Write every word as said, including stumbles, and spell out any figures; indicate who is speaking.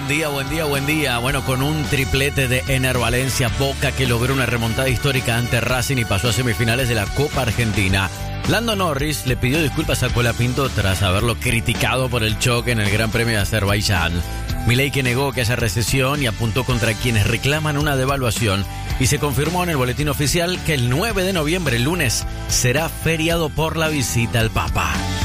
Speaker 1: día, buen día, buen día. Bueno, con un triplete de Ener Valencia, Boca que logró una remontada histórica ante Racing y pasó a semifinales de la Copa Argentina. Lando Norris le pidió disculpas a Colapinto tras haberlo criticado por el choque en el Gran Premio de Azerbaiyán. Milei, que negó que haya recesión y apuntó contra quienes reclaman una devaluación, y se confirmó en el boletín oficial que el nueve de noviembre, el lunes, será feriado por la visita al Papa.